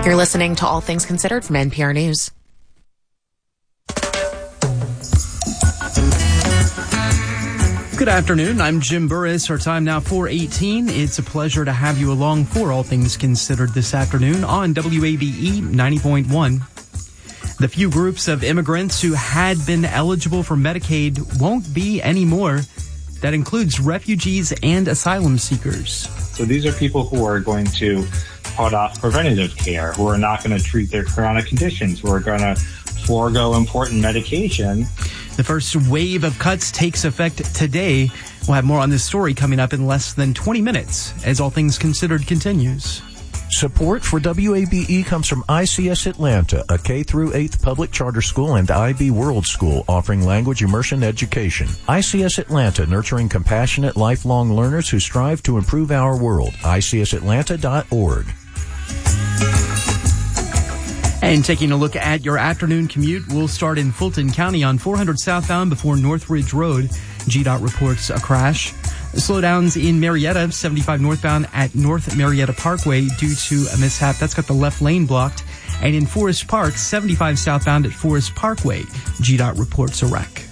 You're listening to All Things Considered from NPR News. Good afternoon. I'm Jim Burris. Our time now 4:18. It's a pleasure to have you along for All Things Considered this afternoon on WABE 90.1. The few groups of immigrants who had been eligible for Medicaid won't be anymore. That includes refugees and asylum seekers. So these are people who are going to cut off preventative care, who are not going to treat their chronic conditions, who are going to forego important medication. The first wave of cuts takes effect today. We'll have more on this story coming up in less than 20 minutes as All Things Considered continues. Support for WABE comes from ICS Atlanta, a K-8 public charter school, and IB World School, offering language immersion education. ICS Atlanta, nurturing compassionate, lifelong learners who strive to improve our world. ICSAtlanta.org. And taking a look at your afternoon commute, we'll start in Fulton County on 400 southbound before Northridge Road. GDOT reports a crash. Slowdowns in Marietta, 75 northbound at North Marietta Parkway due to a mishap. That's got the left lane blocked. And in Forest Park, 75 southbound at Forest Parkway. GDOT reports a wreck.